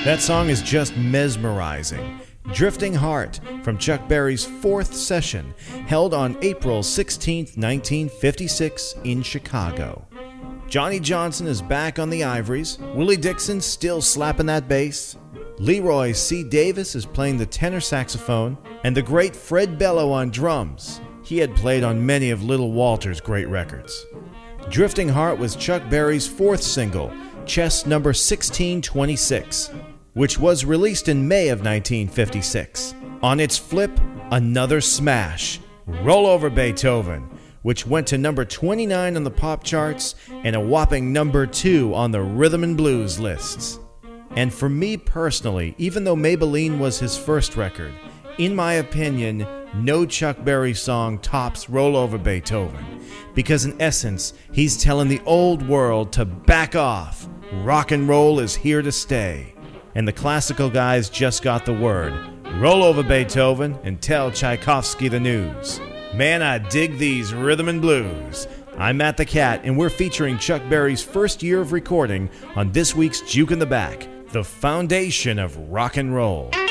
That song is just mesmerizing. Drifting Heart from Chuck Berry's fourth session, held on April 16, 1956 in Chicago. Johnny Johnson is back on the ivories, Willie Dixon still slapping that bass, Leroy C. Davis is playing the tenor saxophone, and the great Fred Bello on drums. He had played on many of Little Walter's great records. Drifting Heart was Chuck Berry's fourth single, Chess number 1626, which was released in May of 1956. On its flip, another smash, Roll Over Beethoven, which went to number 29 on the pop charts and a whopping number 2 on the rhythm and blues lists. And for me personally, even though Maybelline was his first record, in my opinion, no Chuck Berry song tops Roll Over Beethoven, because in essence, he's telling the old world to back off. Rock and roll is here to stay. And the classical guys just got the word. Roll over Beethoven and tell Tchaikovsky the news. Man, I dig these rhythm and blues. I'm Matt the Cat, and we're featuring Chuck Berry's first year of recording on this week's Juke in the Back, the foundation of rock and roll.